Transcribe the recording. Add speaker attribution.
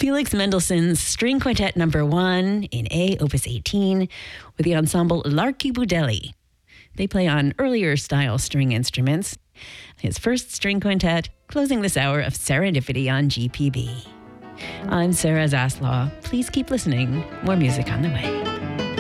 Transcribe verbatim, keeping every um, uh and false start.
Speaker 1: Felix Mendelssohn's String Quintet Number One in A, Opus eighteen, with the ensemble L'Archiboudelli. They play on earlier style string instruments. His first string quintet, closing this hour of Serendipity on G P B. I'm Sarah Zaslaw. Please keep listening. More music on the way.